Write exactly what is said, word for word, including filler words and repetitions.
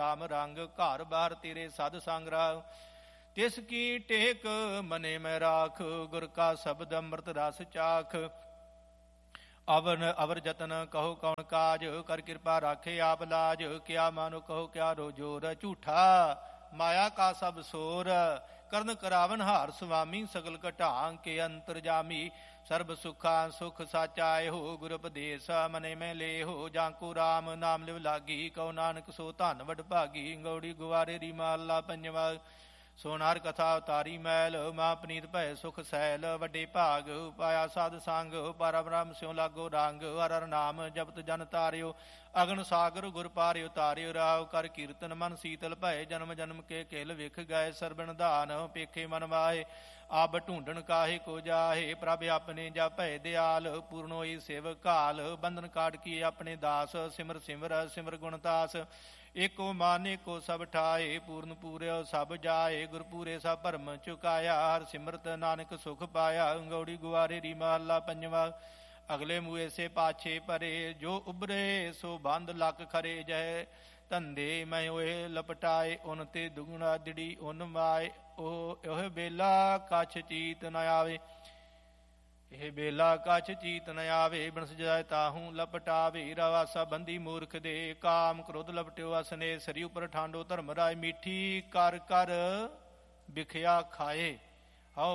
ਰਾਮ ਰੰਗ, ਘਰ ਬਾਹਰ ਤੇਰੇ ਸਦ ਸੰਗ ਰਾਗ। ਤਿਸ ਕੀ ਟੇਕ ਮਨੇ ਮੈਂ ਰਾਖ, ਗੁਰ ਕਾ ਸ਼ਬਦ ਅੰਮ੍ਰਿਤ ਰਸ ਚਾਖ। ਅਵਨ ਅਵਰ ਜਤਨ ਕਹੋ ਕੌਣ ਕਾਜ, ਕਰ ਕਿਰਪਾ ਰਾਖੇ ਆਪ ਲਾਜ। ਕਿਆ ਮਾਨੋ ਕਹੋ ਕਿਆ ਰੋ ਜੋਰ, ਝੂਠਾ ਮਾਇਆ ਕਾ ਸਭ ਸੋਰ। ਕਰਨ ਕਰਾਵਨ ਹਾਰ ਸੁਆਮੀ, ਸਗਲ ਘਟਾਂ ਕੇ ਅੰਤਰ ਜਾਮੀ। ਸਰਬ ਸੁਖਾ ਸੁਖ ਸਾਚਾ ਇਹੋ, ਗੁਰ ਉਪਦੇਸ ਮਨੇ ਮੈਂ ਲੇਹੋ। ਜਾਂਕੂ ਰਾਮ ਨਾਮ ਲਿਵ ਲਾਗੀ, ਕਉ ਨਾਨਕ ਸੋ ਧਨ ਵਡ ਭਾਗੀ। ਗੌੜੀ ਗੁਵਾਰੇ ਰੀ ਮਹੱਲਾ ਪੰਜਵਾ। ਸੋਨਾਰ ਕਥਾ ਉਤਾਰੀ ਮੈਲ, ਮਾਂ ਪਨੀਤ ਭੈ ਸੁਖ ਸੈਲ। ਵੱਡੇ ਭਾਗ ਪਾਇਆ ਸਾਧ ਸੰਗ, ਪਰ ਬ੍ਰਹਮ ਸਿਉ ਲਾਗੋ ਰੰਗ। ਹਰ ਹਰ ਨਾਮ ਜਪਤ ਜਨ ਤਾਰਿਓ, ਅਗਨ ਸਾਗਰ ਗੁਰ ਪਾਰਿ ਉਤਾਰਿਓ। ਰਾਵ ਕਰ ਕੀਰਤਨ ਮਨ ਸੀਤਲ ਭੈ, ਜਨਮ ਜਨਮ ਕੇ ਕੇਲ ਵਿਖ ਗਏ। ਸਰਬਣ ਧਾਨ ਪੇਖੇ ਮਨ ਵਾਹੇ, ਆਬ ਢੂੰਡਣ ਕਾਹੇ ਕੋ ਜਾਹੇ। ਪ੍ਰਭ ਆਪਣੇ ਜਪੈ ਦਿਆਲ, ਪੂਰਨ ਹੋਈ ਸੇਵ ਘਾਲ। ਬੰਧਨ ਕਾਟ ਕੀ ਆਪਣੇ ਦਾਸ, ਸਿਮਰ ਸਿਮਰ ਸਿਮਰ ਗੁਣਦਾਸ। ਏਕੋ ਮਨ ਏਕੋ ਸਭ ਠਾਏ, ਪੂਰਨ ਪੂਰਿਓ ਸਭ ਜਾਏ। ਗੁਰ ਪੂਰੇ ਸਭ ਭਰਮ ਚੁਕਾਇਆ, ਹਰ ਸਿਮਰਤ ਨਾਨਕ ਸੁਖ ਪਾਇਆ। ਗੌੜੀ ਗੁਆਰੇ ਰੀ ਮਹੱਲਾ ਪੰਜਵਾ। ਅਗਲੇ ਮੂਏ ਸੇ ਪਾਛੇ ਪਰੇ, ਜੋ ਉਬਰੇ ਸੋ ਬੰਦ ਲੱਕ ਖਰੇ। ਜੈ ਧੰਦੇ ਮੈਂ ਓਏ ਲਪਟਾਏ, ਉਨ ਤੇ ਦੁਗਣਾ ਦਿੜੀ ਉਨ ਮਾਏ। ਉਹ ਇਹ ਬੇਲਾ ਕਛ ਚੀਤ ਨ ਆਵੇ, ਇਹ ਬੇਲਾ ਕਛ ਚੀਤ ਨ ਆਵੇ। ਬਿਨਸ ਜਾਏ ਤਾਹੂ ਲਪਟਾਵੇ, ਰਵਾਸਾ ਬੰਦੀ ਮੂਰਖ ਦੇ। ਕਾਮ ਕ੍ਰੋਧ ਲਪਟਿਓ ਅਸਨੇ, ਸਰੀ ਉਪਰ ਠਾਂਡੋ ਧਰਮ ਰਾਏ। ਮੀਠੀ ਕਰ ਕਰ ਬਿਖਿਆ ਖਾਏ,